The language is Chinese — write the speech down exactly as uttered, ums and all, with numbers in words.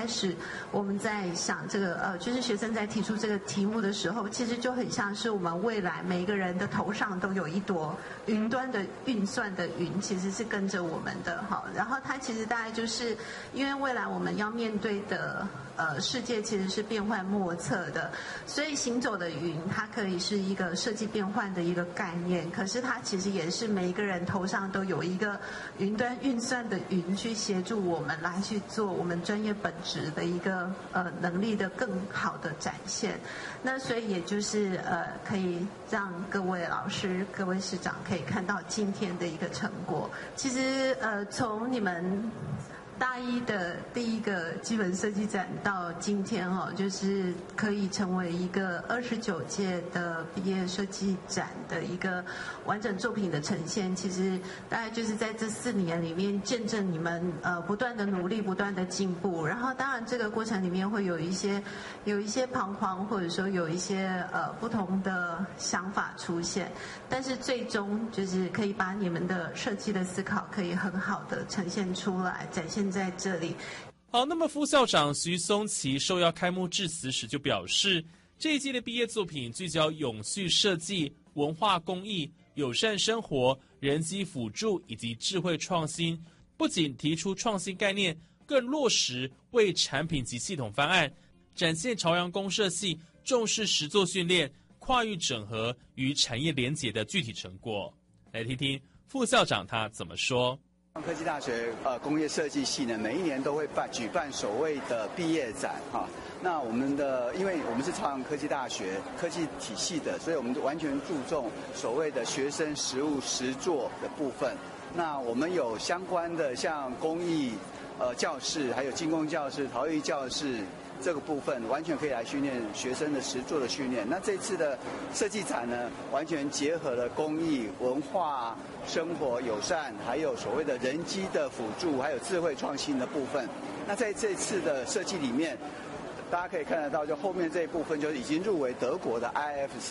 开始我们在想这个呃，就是学生在提出这个题目的时候，其实就很像是我们未来每一个人的头上都有一朵云端的运算的云，其实是跟着我们的哈。然后它其实大概就是因为未来我们要面对的呃世界其实是变幻莫测的，所以行走的云它可以是一个设计变换的一个概念，可是它其实也是每一个人头上都有一个云端运算的云去协助我们来去做我们专业本质的一个呃能力的更好的展现。那所以也就是呃可以让各位老师、各位师长可以看到今天的一个成果。其实呃从你们大一的第一个基本设计展到今天哦，就是可以成为一个二十九届的毕业设计展的一个完整作品的呈现。其实大概就是在这四年里面见证你们呃不断的努力、不断的进步。然后当然这个过程里面会有一些有一些彷徨，或者说有一些呃不同的想法出现，但是最终就是可以把你们的设计的思考可以很好的呈现出来，展现在这里。 好，那么副校长徐松琪受邀开幕致辞时就表示，这一届的毕业作品聚焦永续设计、文化公益、友善生活、人机辅助以及智慧创新，不仅提出创新概念，更落实为产品及系统方案，展现朝阳公社系重视实作训练、跨域整合与产业连结的具体成果。来听听副校长他怎么说。 科技大学呃工业设计系呢，每一年都会办举办所谓的毕业展哈。那我们的，因为我们是朝阳科技大学科技体系的，所以我们完全注重所谓的学生实务实作的部分。那我们有相关的像工艺呃教室，还有精工教室、陶艺教室。这个部分完全可以来训练学生的实作的训练。那这次的设计展呢，完全结合了工艺、文化、生活友善，还有所谓的人机的辅助，还有智慧创新的部分。那在这次的设计里面，大家可以看得到，就后面这一部分就已经入围德国的 I F